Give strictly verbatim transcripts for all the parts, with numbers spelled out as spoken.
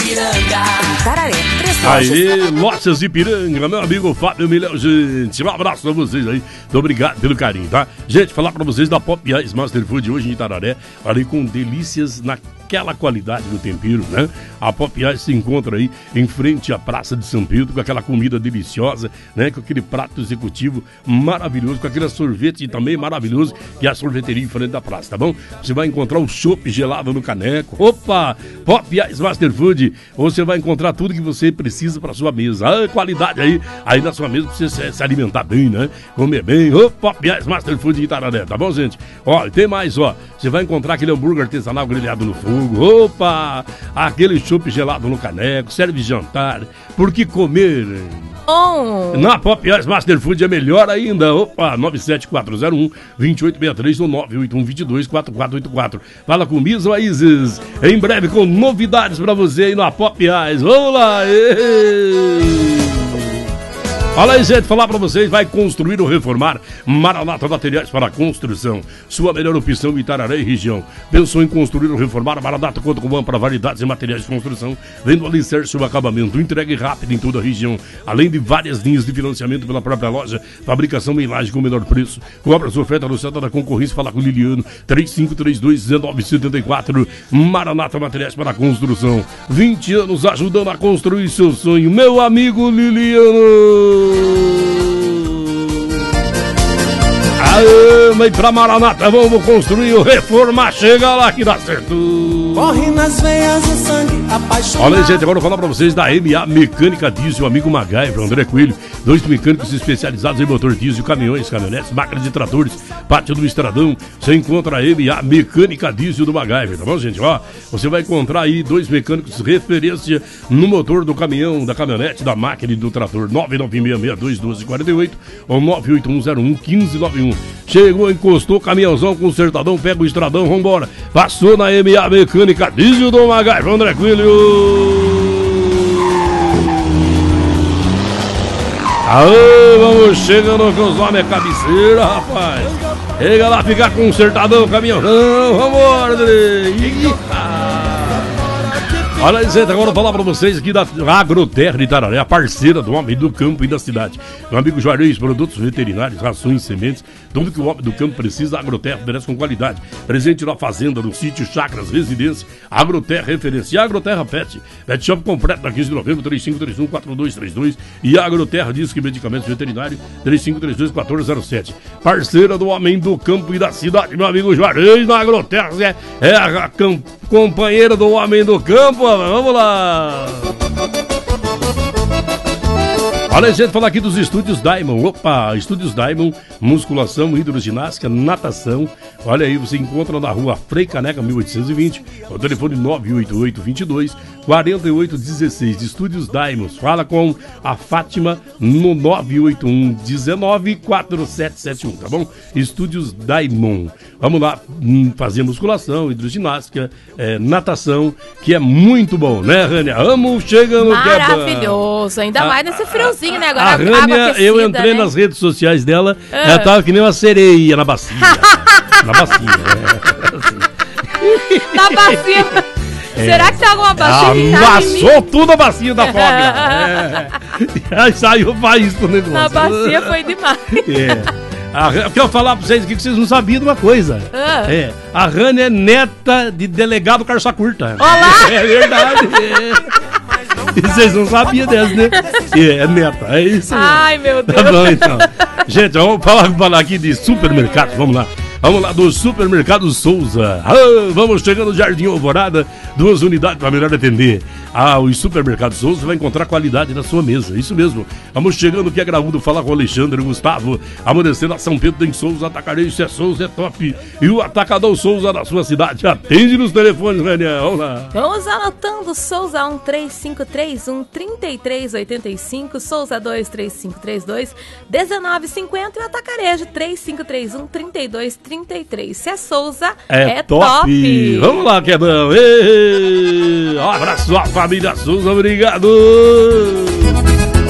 Itararé, três Aí, Lojas Ipiranga, meu amigo Fábio Milhão, gente. Um abraço pra vocês aí. Muito obrigado pelo carinho, tá? Gente, falar pra vocês da Pop Ice Master Food hoje em Itararé. Ali com delícias naquela qualidade do tempero, né? A Pop Ice se encontra aí em frente à Praça de São Pedro, com aquela comida deliciosa, né? Com aquele prato executivo maravilhoso, com aquele sorvete também maravilhoso, que é a sorveteria em frente da praça, tá bom? Você vai encontrar um chopp gelado no caneco. Opa! Pop Ice Master Food. Você vai encontrar tudo que você precisa para sua mesa. Ah, qualidade aí, aí na sua mesa pra você se, se alimentar bem, né? Comer bem. Ô, Pop Ice Master Food de Itararé, tá bom, gente? Ó, tem mais, ó. Você vai encontrar aquele hambúrguer artesanal grelhado no fogo. Opa! Aquele chopp gelado no caneco. Serve jantar. Por que comer? Bom. Na Pop Ice Master Food é melhor ainda. Opa, nove sete quatro zero um, dois oito seis três ou nove oito um, dois dois, quatro quatro oito quatro. Fala com Misa Isis. Em breve com novidades pra você aí na Pop Ice. Vamos lá. Êêê. Fala aí, gente, falar pra vocês, vai construir ou reformar? Maranata Materiais para Construção, sua melhor opção em Itararé e região. Pensou em construir ou reformar? Maranata conta com ampla variedades em materiais de construção, vendo alicerce o acabamento, entregue rápido em toda a região, além de várias linhas de financiamento pela própria loja, fabricação em laje com o menor preço. Cobra sua oferta no centro da concorrência, fala com o Liliano, três cinco três dois, um nove sete quatro. Maranata Materiais para Construção, vinte anos ajudando a construir seu sonho, meu amigo Liliano. Aê, mãe, pra Maranata, vamos construir ou reformar, chega lá que dá certo. Corre nas veias o sangue apaixonado. Olha, gente, agora eu vou falar pra vocês da M A Mecânica Diesel, amigo MacGyver, André Coelho, dois mecânicos especializados em motor diesel, caminhões, caminhonetes, máquinas e tratores, pátio do Estradão. Você encontra a M A Mecânica Diesel do MacGyver, tá bom, gente? Ó, você vai encontrar aí dois mecânicos referência no motor do caminhão, da caminhonete, da máquina e do trator. Nove nove seis seis dois um dois quatro oito ou nove oito um zero um um cinco nove um. Chegou, encostou, caminhãozão, consertadão, pega o Estradão, vambora. Passou na M A Mecânica Diesel do MacGyver, André Coelho. Aê, vamos chegando com os homens cabeceira, rapaz. Chega lá, ficar consertadão, caminhãozão, vambora, André. Olha aí, gente, agora eu vou falar pra vocês aqui da Agroterra de Itararé, a parceira do homem do campo e da cidade. Meu amigo Juarez, produtos veterinários, rações, sementes, tudo que o homem do campo precisa, a Agroterra oferece com qualidade. Presente na fazenda, no sítio, chácaras, residência, Agroterra referência. E a Agroterra Pet, Pet Shop completo na quinze de novembro, três cinco três um, quatro dois três dois. E a Agroterra diz que medicamentos veterinários, três cinco três dois, um quatro zero sete. Parceira do homem do campo e da cidade, meu amigo Juarez, na Agroterra, é, é a cam- companheira do homem do campo. Vamos lá! Olha, gente, falar aqui dos Estúdios Diamond. Opa, Estúdios Diamond, musculação, hidroginástica, natação. Olha aí, você encontra na rua Frei Caneca, mil oitocentos e vinte, o telefone nove oito oito, dois dois, quatro oito um seis. Estúdios Diamond. Fala com a Fátima no nove oito um, um nove, quatro sete sete um, tá bom? Estúdios Diamond. Vamos lá hum, fazer musculação, hidroginástica, é, natação, que é muito bom, né, Rânia? Vamos chegando. Maravilhoso, ainda mais nesse friozinho, né? Agora a água Rânia, aquecida, eu entrei né? nas redes sociais dela, Ah. ela tava que nem uma sereia na bacia. Na bacia, é. Assim. Na bacia. Será que tem alguma bacia que tá em Amassou mim? tudo a bacia da fogra. É. Aí saiu faísca do negócio. Na bacia foi demais. É. A, eu quero falar pra vocês aqui que vocês não sabiam de uma coisa. Ah. É, a Rânia é neta de delegado Carça Curta. Olá! É verdade. É. E vocês não sabiam dessa, né? É, é neta, é isso. Ai, meu Deus. Tá bom, então. Gente, vamos falar, falar aqui de supermercado, vamos lá. Vamos lá do Supermercado Souza. Ah, vamos chegando no Jardim Alvorada, duas unidades para melhor atender. Ah, o Supermercado Souza vai encontrar qualidade na sua mesa, isso mesmo. Vamos chegando que é graúdo, falar com o Alexandre Gustavo. Amanhecendo a São Pedro tem Souza, Atacarejo, se é Souza é top. E o Atacadão Souza na sua cidade, atende nos telefones, Rania, vamos lá. Vamos anotando: Souza um três cinco três um, três três oito cinco, Souza dois três cinco três dois, um nove cinco zero e o Atacarejo três cinco três um, três dois três três. Se é Souza, É, é top. top. Vamos lá, Quedão. Um abraço à família Souza, obrigado.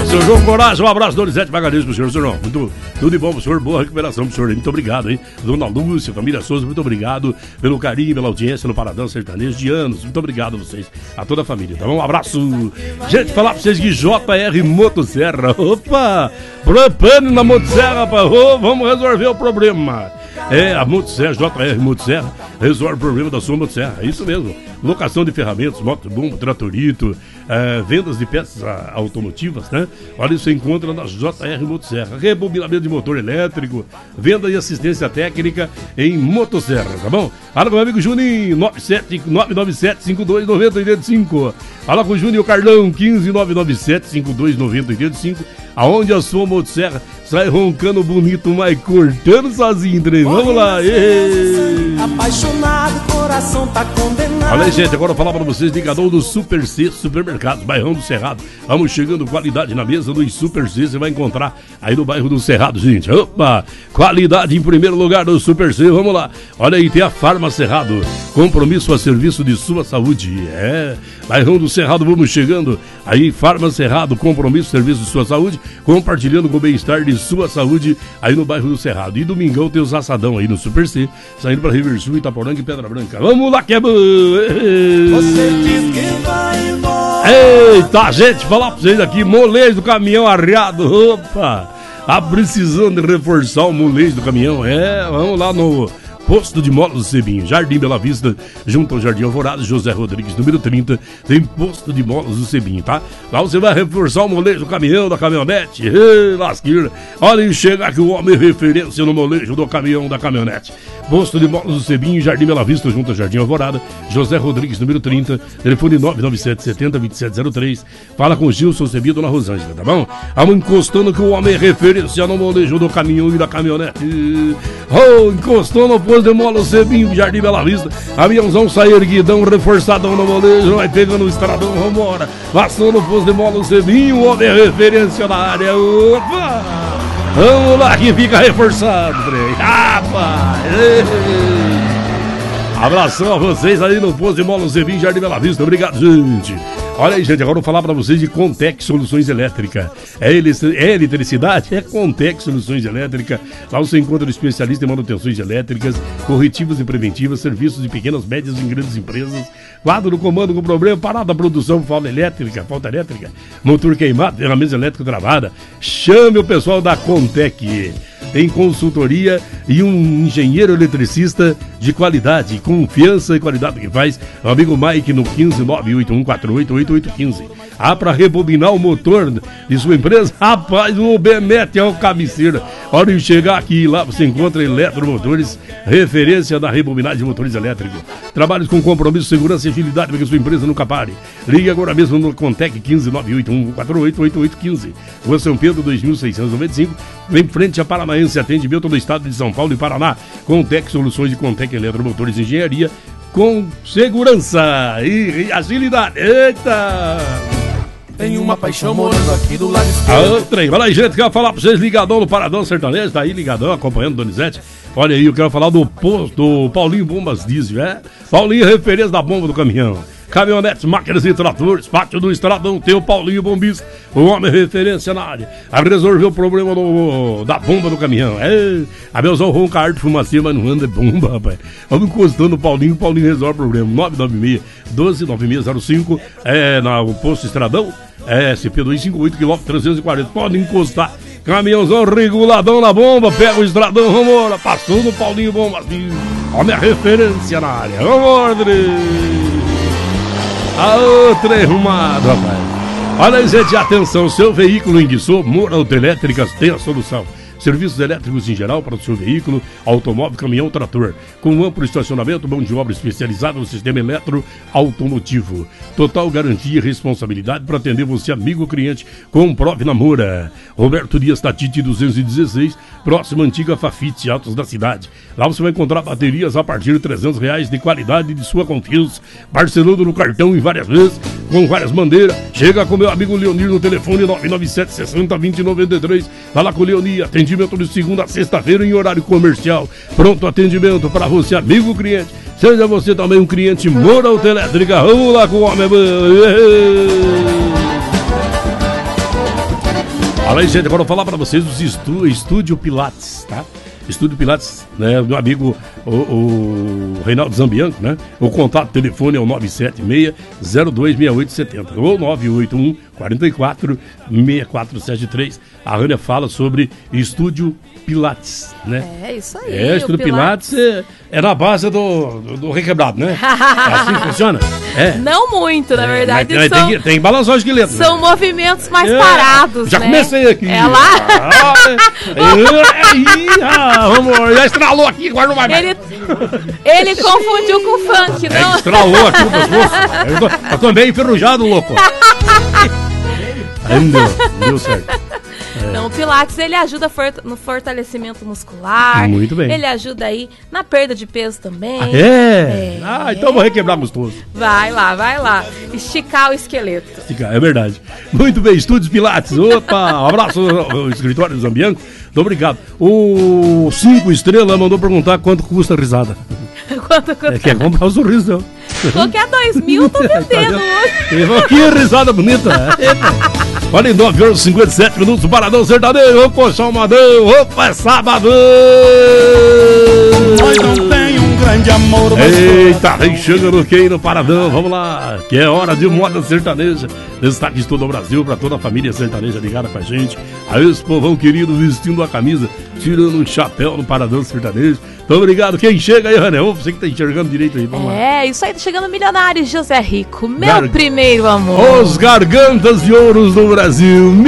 Seu João Coragem, um abraço, Donizete Magalhães pro senhor, senhor. Muito, tudo de bom pro senhor, boa recuperação pro senhor. Muito obrigado, hein? Dona Lúcia, família Souza, muito obrigado pelo carinho, pela audiência no Paradão Sertanejo de anos. Muito obrigado a vocês, a toda a família, tá bom? Um abraço. Gente, falar pra vocês que J R Motosserra, opa, propane na Motosserra, rapaz, oh, vamos resolver o problema. É, a Motosserra, J R Motosserra, resolve o problema da sua Motosserra, é isso mesmo. Locação de ferramentas, motobombo, tratorito, é, vendas de peças a, automotivas, né? Olha, isso você encontra na J R Motosserra. Rebobinamento de motor elétrico, venda e assistência técnica em Motosserra, tá bom? Fala com o meu amigo Juninho, nove sete nove sete cinco dois nove zero oito cinco. Fala com o Júnior Carlão, quinze nove nove sete cinco dois nove zero oito cinco. Aonde a sua Motosserra sai roncando bonito, mas cortando sozinho, trem. Vamos lá, ei. Apaixonado, coração tá condenado. Olha aí, gente, agora eu vou falar pra vocês, ligador do Super C Supermercados, bairrão do Cerrado. Vamos chegando, qualidade na mesa dos Super C, você vai encontrar aí no bairro do Cerrado, gente. Opa, qualidade em primeiro lugar do Super C, vamos lá. Olha aí, tem a Farma Cerrado, compromisso a serviço de sua saúde. É, bairrão do Cerrado, vamos chegando. Aí, Farma Cerrado, compromisso, serviço de sua saúde, compartilhando com o bem-estar de sua saúde aí no bairro do Cerrado. E domingão tem os assadão aí no Super C, saindo pra Riversul, Itaporanga e Pedra Branca. Vamos lá que é bom! Você diz que vai embora. Eita, gente, falar pra vocês aqui, molejo do caminhão arriado, opa! Tá precisando de reforçar o molejo do caminhão, é, vamos lá no Posto de Molas do Cebinho, Jardim Bela Vista, junto ao Jardim Alvorada, José Rodrigues, número trinta, tem Posto de Molas do Cebinho, tá? Lá você vai reforçar o molejo do caminhão, da caminhonete, ei, lasqueira. Olha e chega aqui o homem referência no molejo do caminhão, da caminhonete. Posto de Molas do Cebinho, Jardim Bela Vista, junto ao Jardim Alvorada, José Rodrigues, número trinta, telefone nove nove sete sete zero dois sete zero três. Fala com Gilson Cebinho, Dona Rosângela, tá bom? Vamos encostando que o homem é referência no molejo do caminhão e da caminhonete. Oh, encostou no posto de Molas do Cebinho, Jardim Bela Vista, aviãozão sai erguidão, reforçadão no molejo, vai pegando o estradão, vambora. Passou no posto de Molas do Cebinho, o homem é referência na área. Opa! Vamos lá que fica reforçado, trem. Rapaz! Abração a vocês aí no posto de Molas do Cebinho, Jardim Bela Vista. Obrigado, gente. Olha aí, gente, agora eu vou falar pra vocês de Contec Soluções Elétricas. É, é eletricidade? É Contec Soluções Elétricas. Lá você encontra especialista em manutenções elétricas, corretivas e preventivas, serviços de pequenas, médias e grandes empresas. Quadro no comando com problema, parada da produção, falta elétrica, falta elétrica, motor queimado, ferramenta elétrica travada. Chame o pessoal da Contec. Tem consultoria e um engenheiro eletricista de qualidade, confiança e qualidade que faz. O amigo Mike no quinze nove oito um quatro oito oito oito um cinco. Ah, para rebobinar o motor de sua empresa? Rapaz, o Bemete é o cabeceira. Hora de chegar aqui, lá você encontra Eletromotores, referência da rebobinagem de motores elétricos. Trabalhos com compromisso, segurança e agilidade para que sua empresa nunca pare. Ligue agora mesmo no Contec quinze nove oito um quatro oito oito oito um cinco. Rua São Pedro dois mil seiscentos e noventa e cinco, em frente a Paranaense, atendimento do estado de São Paulo e Paraná. Contec Soluções de Contec Eletromotores Engenharia, com segurança e, e agilidade. Eita! Tem uma paixão morando aqui do lado A esquerdo. outra aí, olha aí, gente, quero falar pra vocês, ligadão no Paradão Sertanejo, tá aí ligadão, acompanhando o Donizete. Olha aí, eu quero falar do posto, do Paulinho Bombas Diesel, é? Paulinho, referência da bomba do caminhão. Caminhonetes, máquinas e tratores, pátio do Estradão, tem o Paulinho Bombista, o homem referência na área, a resolver o problema do, da bomba do caminhão. É, a Belzão ronca arte fumacinha, mas não anda é bomba, rapaz. Vamos encostando o Paulinho, o Paulinho resolve o problema. nove nove seis, doze, nove seis zero cinco, é, no posto Estradão, é, S P duzentos e cinquenta e oito, quilômetro trezentos e quarenta, pode encostar. Caminhãozão reguladão na bomba, pega o Estradão, vambora, passou no Paulinho Bombas, homem é referência na área, vambora, a outra é arrumada, rapaz. Olha aí, gente, atenção, seu veículo enguiçou, Moura Autoelétricas tem a solução. Serviços elétricos em geral para o seu veículo, automóvel, caminhão, trator. Com amplo estacionamento, mão de obra especializada no sistema eletroautomotivo. Total garantia e responsabilidade para atender você, amigo cliente. Comprove na Moura. Roberto Dias Tatite duzentos e dezesseis, próxima antiga Fafite, Altos da cidade. Lá você vai encontrar baterias a partir de trezentos reais de qualidade de sua confiança. Parcelando no cartão em várias vezes, com várias bandeiras. Chega com meu amigo Leonir no telefone nove nove sete, sessenta, vinte, noventa e três. Fala com o Leonir, atendimento de segunda a sexta-feira em horário comercial. Pronto atendimento para você, amigo cliente. Seja você também um cliente Moura Autoelétrica. Vamos lá com o homem. Fala aí, gente, agora eu vou falar pra vocês dos estu, Estúdio Pilates, tá? Estúdio Pilates, né? Meu amigo, o, o Reinaldo Zambianco, né? O contato telefone é o nove sete seis, zero dois seis oito sete zero ou nove oito um, quatro quatro, seis quatro sete três. A Rânia fala sobre Estúdio Pilates, né? É, isso aí. É, Estúdio Pilates, Pilates é, é na base do, do, do requebrado, né? É assim que funciona? É. Não muito, na é, verdade. Tem, são, tem, tem que balançar o esqueleto. São né? movimentos mais é, parados, já né? comecei aqui. É lá? Ah, é, é, ah, vamos, já estralou aqui, agora não vai mais. Ele, ele confundiu com o funk, não? É, estralou aqui o pescoço. Eu tô, eu tô bem enferrujado, louco. Aí não deu, não deu certo. É. Então, o Pilates, ele ajuda no fortalecimento muscular. Muito bem. Ele ajuda aí na perda de peso também. Ah, é? é? Ah, então eu vou requebrar gostoso. Vai lá, vai lá. Esticar o esqueleto. Esticar, é verdade. Muito bem, Estúdios Pilates. Opa, um abraço ao escritório do Zambianco. Muito obrigado. O Cinco Estrela mandou perguntar quanto custa a risada. Quanto custa? É, quer comprar o sorriso, não. Qualquer dois mil, eu tô vendendo hoje. Que risada bonita. É, olha, nove horas e cinquenta e sete minutos, o Paradão Sertanejo. Opa, Salmadão. Opa, é sábado. Nós não tem um grande amor. Eita, vem chegando quem no Paradão? Vamos lá, que é hora de moda sertaneja. Destaque de todo o Brasil, pra toda a família sertaneja ligada com a gente. A esse povão querido vestindo a camisa, tirando um chapéu no Paradão Sertanejo. Então, obrigado. Quem chega aí, Raniel? Você que tá enxergando direito aí. Vamos é, lá. isso aí, tá chegando Milionários, José Rico. Meu Gar... primeiro amor. Os Gargantas de Ouros do Brasil.